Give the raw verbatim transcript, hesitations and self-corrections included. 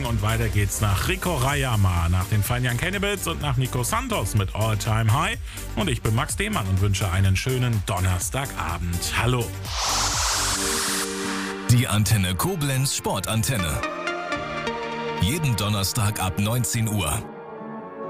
und weiter geht's nach Rico Rayama, nach den Fine Young Cannibals und nach Nico Santos mit All Time High. Und ich bin Max Demann und wünsche einen schönen Donnerstagabend. Hallo. Die Antenne Koblenz Sportantenne. Jeden Donnerstag ab neunzehn Uhr.